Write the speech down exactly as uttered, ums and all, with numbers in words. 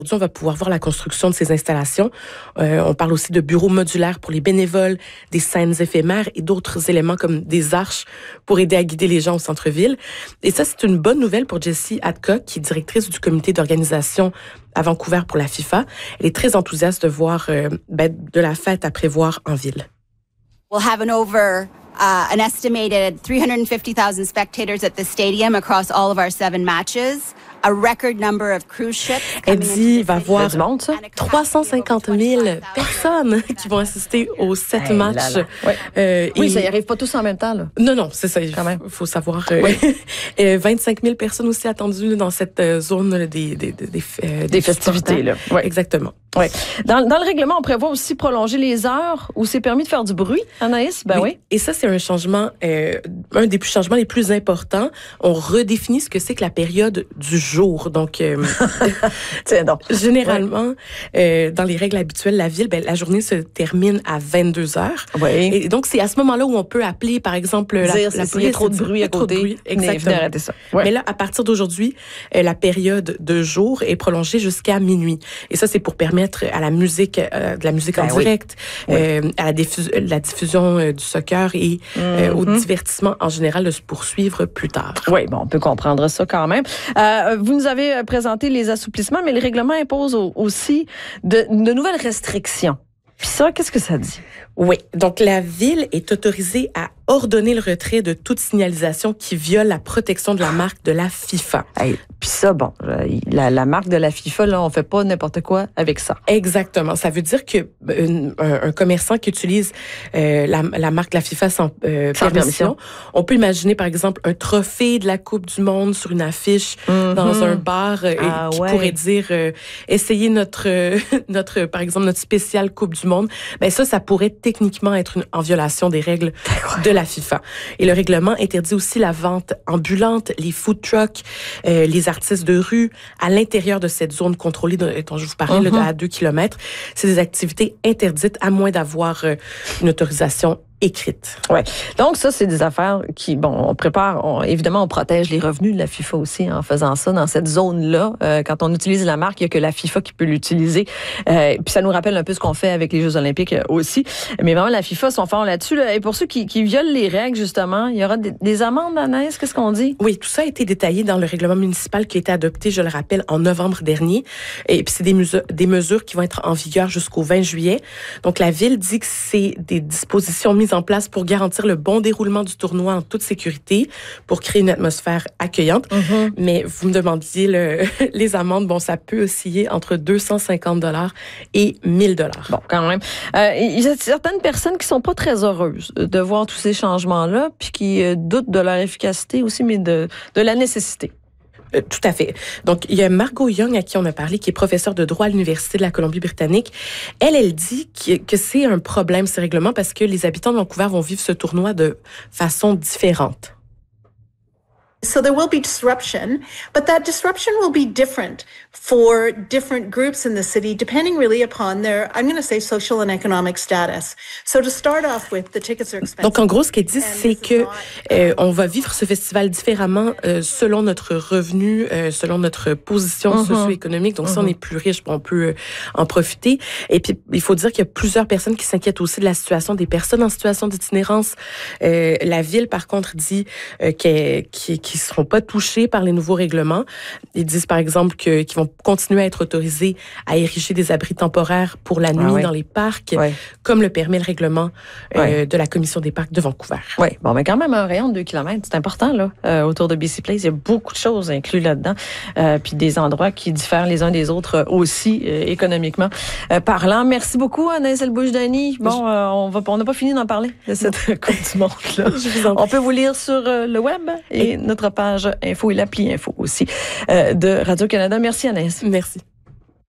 Aujourd'hui, on va pouvoir voir la construction de ces installations. Euh, on parle aussi de bureaux modulaires pour les bénévoles, des scènes éphémères et d'autres éléments comme des arches pour aider à guider les gens au centre-ville. Et ça, c'est une bonne nouvelle pour Jessie Adcock, qui est directrice du comité d'organisation à Vancouver pour la FIFA. Elle est très enthousiaste de voir euh, ben, de la fête à prévoir en ville. We'll have an over uh, an estimated three hundred fifty thousand spectators at the stadium across all of our seven matches. A record number of cruise ships. Elle dit il va y avoir trois cent cinquante mille personnes qui vont assister aux sept hey matchs. Là là. Ouais. Euh, oui, et... ça y arrive pas tous en même temps, là. Non, non, c'est ça. Il faut savoir. Euh, oui. vingt-cinq mille personnes aussi attendues dans cette zone des, des, des, des, euh, des, des festivités, là. Ouais. Exactement. Ouais. Dans, dans le règlement, on prévoit aussi prolonger les heures où c'est permis de faire du bruit, Anaïs? Ben oui. oui. Et ça, c'est un changement, euh, un des changements les plus importants. On redéfinit ce que c'est que la période du jour. Donc, euh, Tiens donc. généralement, ouais. euh, dans les règles habituelles, la ville, ben, la journée se termine à vingt-deux heures. Oui. Et donc, c'est à ce moment-là où on peut appeler, par exemple, la, dire, la police. Il y a trop de bruit à côté. Bruit. Exactement. Arrêter ça. Ouais. Mais là, à partir d'aujourd'hui, euh, la période de jour est prolongée jusqu'à minuit. Et ça, c'est pour permettre à la musique, euh, de la musique ben en oui. direct, oui. Euh, à la, diffus- la diffusion euh, du soccer et mm-hmm. euh, au divertissement en général de se poursuivre plus tard. Oui, bon, on peut comprendre ça quand même. Euh, vous nous avez présenté les assouplissements, mais le règlement impose aussi de, de nouvelles restrictions. Puis ça, qu'est-ce que ça dit? Oui, donc la ville est autorisée à ordonner le retrait de toute signalisation qui viole la protection de la marque de la FIFA. Hey, puis ça, bon, la, la marque de la FIFA, là, on fait pas n'importe quoi avec ça. Exactement. Ça veut dire que un, un commerçant qui utilise euh, la, la marque de la FIFA sans, euh, sans permission, permission, on peut imaginer par exemple un trophée de la Coupe du Monde sur une affiche mm-hmm. dans un bar euh, ah, qui ouais. pourrait dire euh, essayez notre euh, notre par exemple notre spécial Coupe du Monde. Ben ça, ça pourrait techniquement être une, en violation des règles de la FIFA. Et le règlement interdit aussi la vente ambulante, les food trucks, euh, les artistes de rue à l'intérieur de cette zone contrôlée dont je vous parlais, mm-hmm. là, à deux kilomètres. C'est des activités interdites à moins d'avoir euh, une autorisation écrite. Ouais. Donc ça, c'est des affaires qui, bon, on prépare, on, évidemment, on protège les revenus de la FIFA aussi en faisant ça dans cette zone-là. Euh, quand on utilise la marque, il y a que la FIFA qui peut l'utiliser. Euh, puis ça nous rappelle un peu ce qu'on fait avec les Jeux olympiques aussi. Mais vraiment, la FIFA sont forts là-dessus. Là. Et pour ceux qui, qui violent les règles, justement, il y aura des, des amendes, Anaïs, qu'est-ce qu'on dit? Oui, tout ça a été détaillé dans le règlement municipal qui a été adopté, je le rappelle, en novembre dernier. Et puis c'est des mesures, des mesures qui vont être en vigueur jusqu'au vingt juillet. Donc la ville dit que c'est des dispositions mises en place pour garantir le bon déroulement du tournoi en toute sécurité, pour créer une atmosphère accueillante. Mm-hmm. Mais vous me demandiez le, les amendes, bon, ça peut osciller entre deux cent cinquante dollars et mille dollars. Bon, quand même. Euh, il y a certaines personnes qui sont pas très heureuses de voir tous ces changements-là, puis qui euh, doutent de leur efficacité aussi, mais de, de la nécessité. Euh, tout à fait. Donc, il y a Margot Young à qui on a parlé, qui est professeure de droit à l'Université de la Colombie-Britannique. Elle, elle dit que, que c'est un problème, ces règlements, parce que les habitants de Vancouver vont vivre ce tournoi de façon différente. So there will be disruption, but that disruption will be different for different groups in the city, depending really upon their, I'm going to say, social and economic status. So to start off with, the tickets are expensive. Donc en gros, ce qu'elle dit, c'est que euh, on va vivre ce festival différemment euh, selon notre revenu, euh, selon notre position mm-hmm. socio-économique. Donc mm-hmm. si on est plus riche, on peut euh, en profiter. Et puis il faut dire qu'il y a plusieurs personnes qui s'inquiètent aussi de la situation des personnes en situation d'itinérance. Euh, la ville, par contre, dit euh, qu'elle, qui qui seront pas touchés par les nouveaux règlements. Ils disent, par exemple, que, qu'ils vont continuer à être autorisés à ériger des abris temporaires pour la nuit ah oui. dans les parcs, oui. comme le permet le règlement euh, oui. de la Commission des parcs de Vancouver. Oui, bon, mais quand même, un rayon de deux kilomètres, c'est important, là, euh, autour de B C Place. Il y a beaucoup de choses incluses là-dedans, euh, puis des endroits qui diffèrent les uns des autres aussi, euh, économiquement euh, parlant. Merci beaucoup, Anaïs El-Boujdani. Bon, euh, on va, on n'a pas fini d'en parler de cette Coupe du Monde-là. On peut vous lire sur euh, le web et, et notre page info et l'appli info aussi euh, de Radio-Canada. Merci Anaïs. Merci.